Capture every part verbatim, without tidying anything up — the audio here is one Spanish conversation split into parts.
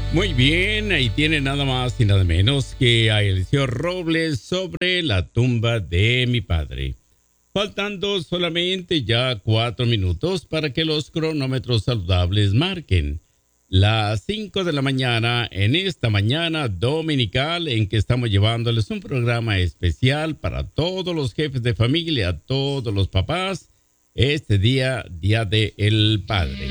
Muy bien, ahí tiene nada más y nada menos que a Eliseo Robles sobre la tumba de mi padre. Faltando solamente ya cuatro minutos para que los cronómetros saludables marquen las cinco de la mañana en esta mañana dominical en que estamos llevándoles un programa especial para todos los jefes de familia, todos los papás, este día, Día del Padre.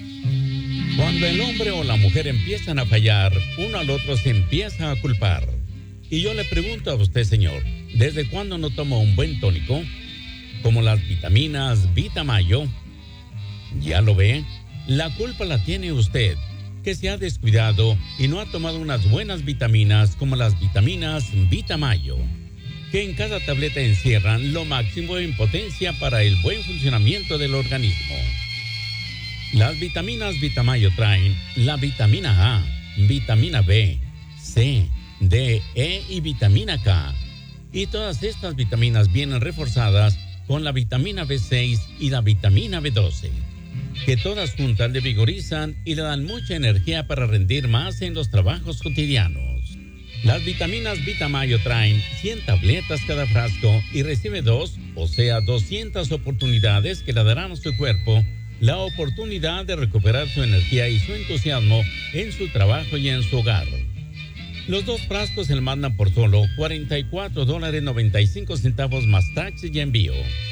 Cuando el hombre o la mujer empiezan a fallar, uno al otro se empieza a culpar. Y yo le pregunto a usted, señor, ¿desde cuándo no toma un buen tónico? Como las vitaminas Vitamayo. ¿Ya lo ve? La culpa la tiene usted, que se ha descuidado y no ha tomado unas buenas vitaminas como las vitaminas Vitamayo, que en cada tableta encierran lo máximo en potencia para el buen funcionamiento del organismo. Las vitaminas Vitamayo traen la vitamina A, vitamina B, C, D, E y vitamina K. Y todas estas vitaminas vienen reforzadas con la vitamina B seis y la vitamina B doce, que todas juntas le vigorizan y le dan mucha energía para rendir más en los trabajos cotidianos. Las vitaminas Vitamayo traen cien tabletas cada frasco y recibe dos, o sea, doscientas oportunidades que le darán a su cuerpo la oportunidad de recuperar su energía y su entusiasmo en su trabajo y en su hogar. Los dos frascos se le mandan por solo cuarenta y cuatro dólares noventa y cinco centavos más taxes y envío.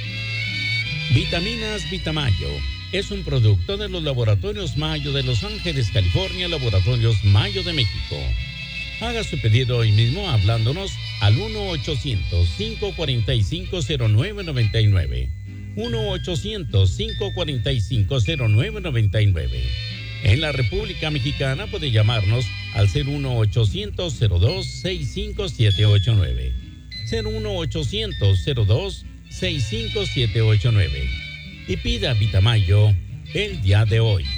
Vitaminas Vitamayo es un producto de los laboratorios Mayo de Los Ángeles, California, Laboratorios Mayo de México. Haga su pedido hoy mismo hablándonos al uno ochocientos, cinco cuatro cinco, cero nueve nueve nueve. uno ochocientos, cinco cuatro cinco, cero nueve nueve nueve. En la República Mexicana puede llamarnos al cero uno ochocientos, cero dos, seis cinco siete ocho nueve. cero uno ochocientos, cero dos, seis cinco siete ocho nueve. Y pida Vitamayo el día de hoy.